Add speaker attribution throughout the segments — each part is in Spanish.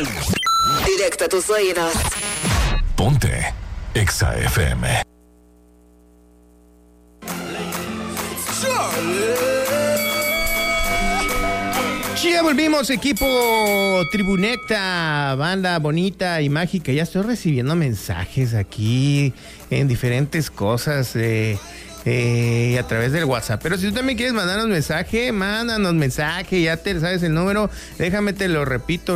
Speaker 1: Directo a tus oídos.
Speaker 2: Ponte Exa FM.
Speaker 3: Ya volvimos, equipo Tribunecta, banda bonita y mágica. Ya estoy recibiendo mensajes aquí en diferentes cosas a través del WhatsApp. Pero si tú también quieres mandarnos mensaje, mándanos mensaje. Ya te sabes el número, déjame te lo repito,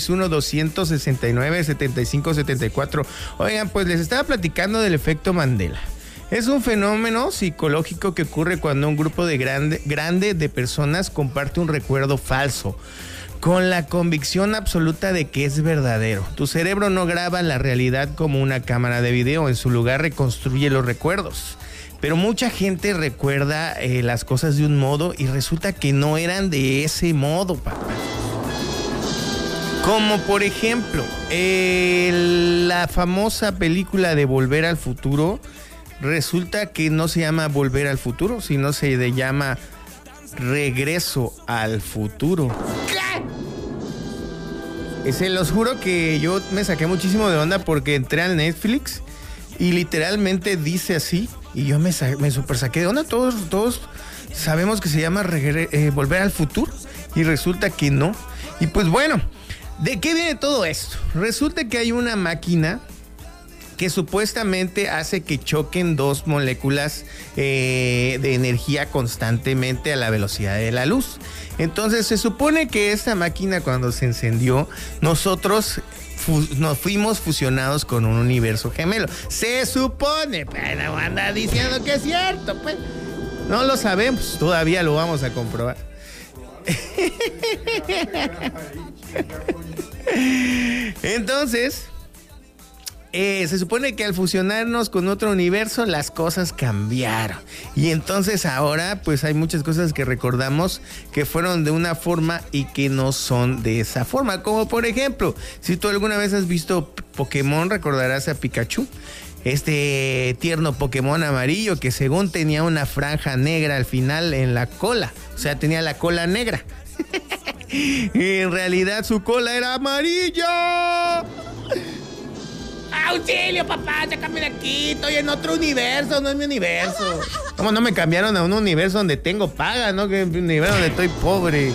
Speaker 3: 961-269-7574. Oigan, pues les estaba platicando del efecto Mandela. Es un fenómeno psicológico que ocurre cuando un grupo grande de personas comparte un recuerdo falso, con la convicción absoluta de que es verdadero. Tu cerebro no graba la realidad como una cámara de video, en su lugar reconstruye los recuerdos. Pero mucha gente recuerda las cosas de un modo y resulta que no eran de ese modo, papá. Como por ejemplo, la famosa película de Volver al Futuro. Resulta que no se llama Volver al Futuro, sino se llama Regreso al Futuro. ¿Qué? Se los juro que yo me saqué muchísimo de onda porque entré a Netflix y literalmente dice así. Y yo me super saqué de onda. Todos sabemos que se llama Volver al Futuro y resulta que no. Y pues bueno, ¿de qué viene todo esto? Resulta que hay una máquina que supuestamente hace que choquen dos moléculas de energía constantemente a la velocidad de la luz. Entonces se supone que esta máquina, cuando se encendió, nosotros nos fuimos fusionados con un universo gemelo. Se supone, pero anda diciendo que es cierto, pues. No lo sabemos, todavía lo vamos a comprobar. Entonces, se supone que al fusionarnos con otro universo las cosas cambiaron y entonces ahora pues hay muchas cosas que recordamos que fueron de una forma y que no son de esa forma, como por ejemplo, si tú alguna vez has visto Pokémon, recordarás a Pikachu, este tierno Pokémon amarillo que según tenía una franja negra al final en la cola, o sea, tenía la cola negra. Y en realidad su cola era amarilla. ¡Auxilio, papá! ¡Sácame de aquí! Estoy en otro universo, no es mi universo. ¿Cómo no me cambiaron a un universo donde tengo paga, no? Que es un universo donde estoy pobre.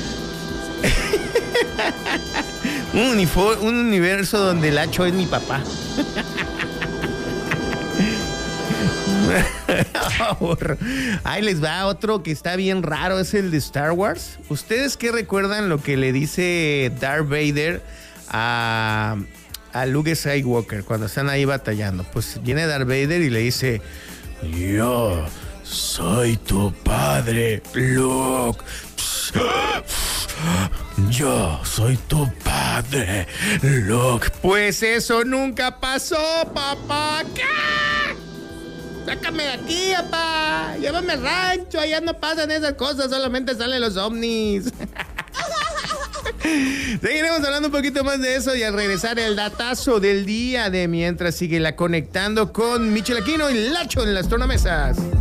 Speaker 3: Un universo donde el hacho es mi papá. Ahí les va otro que está bien raro, es el de Star Wars. ¿Ustedes qué recuerdan lo que le dice Darth Vader a Luke Skywalker cuando están ahí batallando? Pues viene Darth Vader y le dice: yo soy tu padre, Luke. Yo soy tu padre, Luke. Pues eso nunca pasó, papá. ¿Qué? Sácame de aquí, papá. Llévame al rancho, allá no pasan esas cosas, solamente salen los ovnis. Seguiremos hablando un poquito más de eso y al regresar el datazo del día de mientras sigue la conectando con Michel Aquino y Lacho en las tornamesas.